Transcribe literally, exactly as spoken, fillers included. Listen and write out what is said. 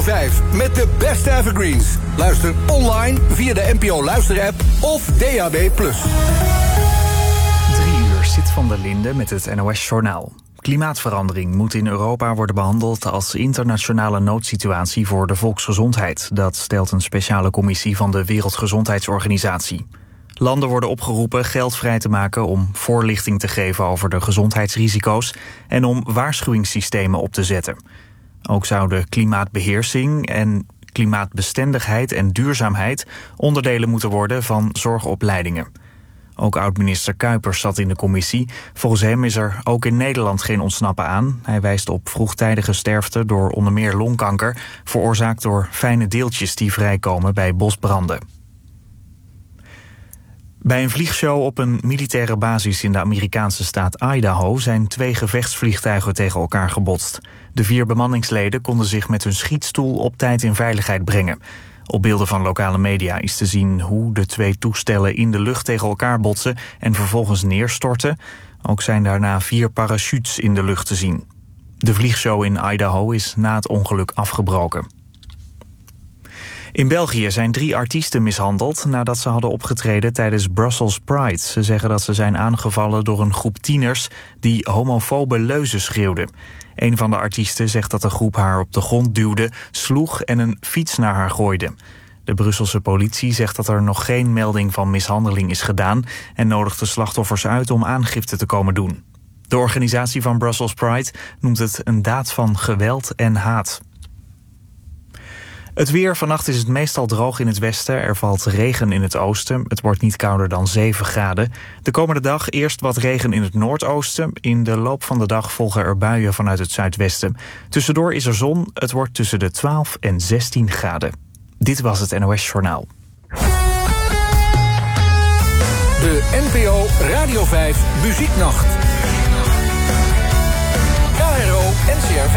vijf met de beste evergreens. Luister online via de N P O Luisterapp of D A B plus. Drie uur zit van der Linde met het N O S-journaal. Klimaatverandering moet in Europa worden behandeld als internationale noodsituatie voor de volksgezondheid. Dat stelt een speciale commissie van de Wereldgezondheidsorganisatie. Landen worden opgeroepen geld vrij te maken om voorlichting te geven over de gezondheidsrisico's en om waarschuwingssystemen op te zetten. Ook zouden klimaatbeheersing en klimaatbestendigheid en duurzaamheid onderdelen moeten worden van zorgopleidingen. Ook oud-minister Kuipers zat in de commissie. Volgens hem is er ook in Nederland geen ontsnappen aan. Hij wijst op vroegtijdige sterfte door onder meer longkanker, veroorzaakt door fijne deeltjes die vrijkomen bij bosbranden. Bij een vliegshow op een militaire basis in de Amerikaanse staat Idaho zijn twee gevechtsvliegtuigen tegen elkaar gebotst. De vier bemanningsleden konden zich met hun schietstoel op tijd in veiligheid brengen. Op beelden van lokale media is te zien hoe de twee toestellen in de lucht tegen elkaar botsen en vervolgens neerstorten. Ook zijn daarna vier parachutes in de lucht te zien. De vliegshow in Idaho is na het ongeluk afgebroken. In België zijn drie artiesten mishandeld nadat ze hadden opgetreden tijdens Brussels Pride. Ze zeggen dat ze zijn aangevallen door een groep tieners die homofobe leuzen schreeuwden. Een van de artiesten zegt dat de groep haar op de grond duwde, sloeg en een fiets naar haar gooide. De Brusselse politie zegt dat er nog geen melding van mishandeling is gedaan en nodigt de slachtoffers uit om aangifte te komen doen. De organisatie van Brussels Pride noemt het een daad van geweld en haat. Het weer, vannacht is het meestal droog in het westen. Er valt regen in het oosten. Het wordt niet kouder dan zeven graden. De komende dag eerst wat regen in het noordoosten. In de loop van de dag volgen er buien vanuit het zuidwesten. Tussendoor is er zon. Het wordt tussen de twaalf en zestien graden. Dit was het N O S-journaal. De N P O Radio vijf Muzieknacht.